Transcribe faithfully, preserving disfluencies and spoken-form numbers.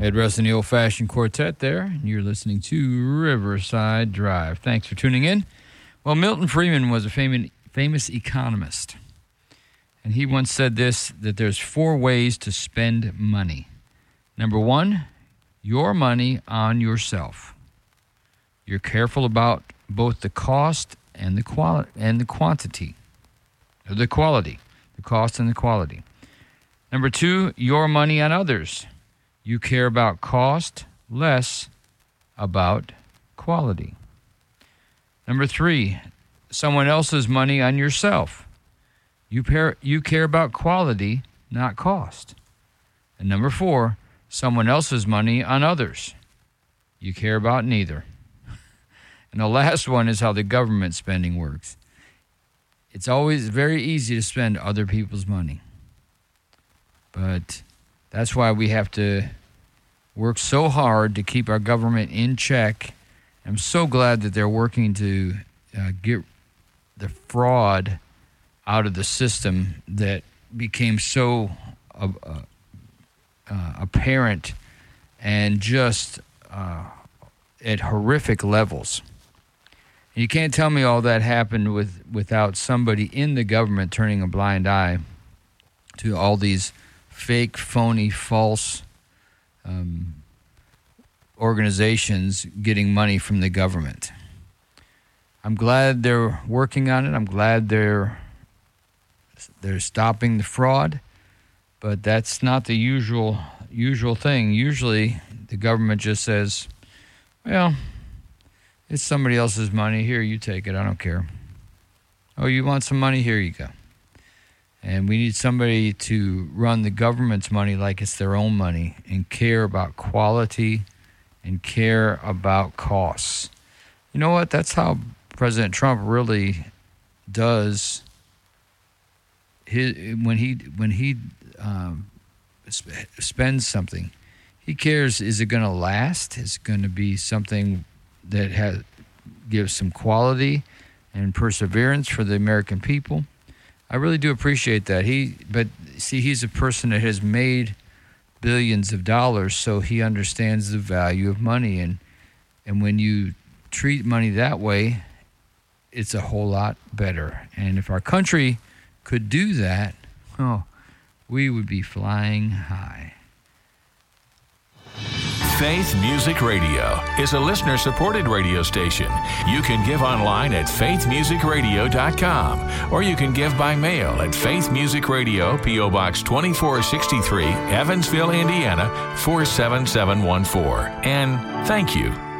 Ed Russ and the Old Fashioned Quartet there, and you're listening to Riverside Drive. Thanks for tuning in. Well, Milton Friedman was a famous, famous economist, and he once said this, that there's four ways to spend money. Number one, your money on yourself. You're careful about both the cost and the quality and the quantity, or the quality, the cost and the quality. Number two, your money on others. You care about cost, less about quality. Number three, someone else's money on yourself. You, pair, you care about quality, not cost. And number four, someone else's money on others. You care about neither. And the last one is how the government spending works. It's always very easy to spend other people's money. But that's why we have to work so hard to keep our government in check. I'm so glad that they're working to uh, get the fraud out of the system that became so uh, uh, apparent and just uh, at horrific levels. You can't tell me all that happened with, without somebody in the government turning a blind eye to all these fake, phony, false um, organizations getting money from the government. I'm glad they're working on it. I'm glad they're they're stopping the fraud, but that's not the usual usual thing. Usually, the government just says, "Well, it's somebody else's money. Here, you take it. I don't care. Oh, you want some money? Here you go." And we need somebody to run the government's money like it's their own money and care about quality and care about costs. You know what? That's how President Trump really does his, when he when he um, sp- spends something. He cares, is it going to last? Is it going to be something that has gives some quality and perseverance for the American people? I really do appreciate that. He, but see, he's a person that has made billions of dollars, so he understands the value of money. And and when you treat money that way, it's a whole lot better. And if our country could do that, oh, we would be flying high. Faith Music Radio is a listener-supported radio station. You can give online at faith music radio dot com, or you can give by mail at Faith Music Radio, P O Box twenty-four sixty-three, Evansville, Indiana, four seven seven one four. And thank you